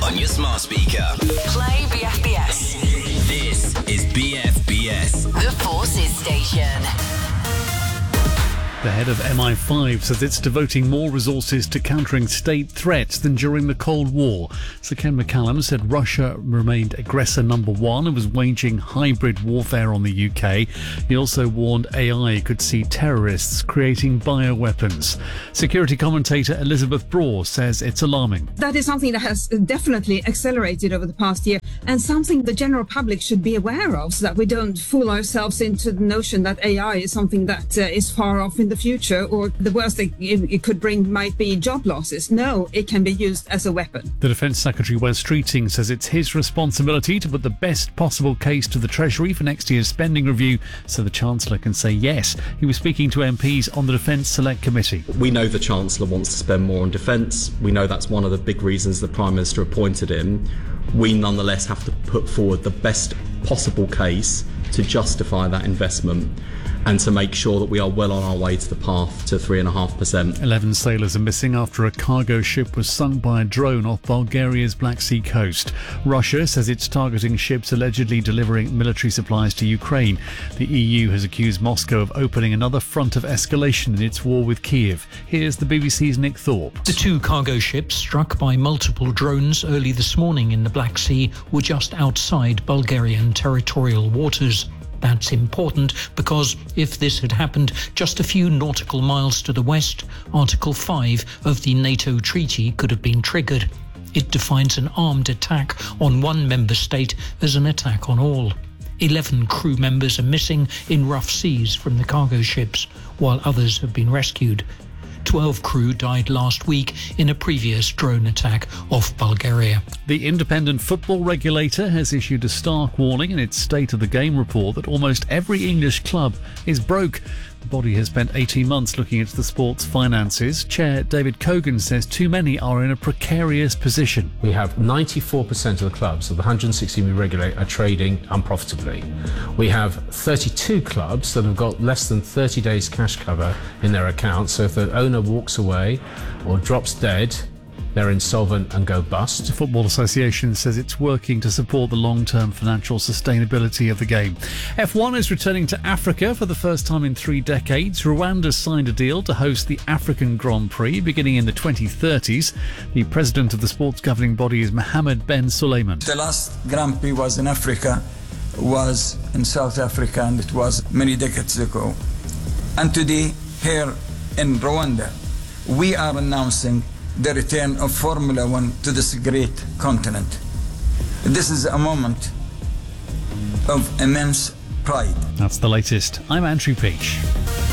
on your smart speaker. Play BFBS. This is BFBS. The Forces Station. The head of MI5 says it's devoting more resources to countering state threats than during the Cold War. Sir Ken McCallum said Russia remained aggressor number one and was waging hybrid warfare on the UK. He also warned AI could see terrorists creating bioweapons. Security commentator Elizabeth Braw says it's alarming. That is something that has definitely accelerated over the past year, and something the general public should be aware of, so that we don't fool ourselves into the notion that AI is something that is far off in the future, or the worst thing it could bring might be job losses. No, it can be used as a weapon. The Defence Secretary Wes Streeting says it's his responsibility to put the best possible case to the Treasury for next year's spending review so the Chancellor can say yes. He was speaking to MPs on the Defence Select Committee. We know the Chancellor wants to spend more on defence. We know that's one of the big reasons the Prime Minister appointed him. We nonetheless have to put forward the best possible case to justify that investment and to make sure that we are well on our way to the path to 3.5%. 11 sailors are missing after a cargo ship was sunk by a drone off Bulgaria's Black Sea coast. Russia says it's targeting ships allegedly delivering military supplies to Ukraine. The EU has accused Moscow of opening another front of escalation in its war with Kiev. Here's the BBC's Nick Thorpe. The two cargo ships struck by multiple drones early this morning in the Black Sea were just outside Bulgarian territorial waters. That's important because if this had happened just a few nautical miles to the west, Article 5 of the NATO treaty could have been triggered. It defines an armed attack on one member state as an attack on all. 11 crew members are missing in rough seas from the cargo ships, while others have been rescued. 12 crew died last week in a previous drone attack off Bulgaria. The independent football regulator has issued a stark warning in its State of the Game report that almost every English club is broke. The body has spent 18 months looking into the sport's finances. Chair David Cogan says too many are in a precarious position. We have 94% of the clubs of the 160 we regulate are trading unprofitably. We have 32 clubs that have got less than 30 days cash cover in their accounts, so if the owner walks away or drops dead, they're insolvent and go bust. The Football Association says it's working to support the long-term financial sustainability of the game. F1 is returning to Africa for the first time in 3 decades. Rwanda signed a deal to host the African Grand Prix beginning in the 2030s. The president of the sports governing body is Mohammed Ben Suleiman. The last Grand Prix was in Africa, was in South Africa, and it was many decades ago. And today, here in Rwanda, we are announcing the return of Formula One to this great continent. This is a moment of immense pride. That's the latest. I'm Andrew Peach.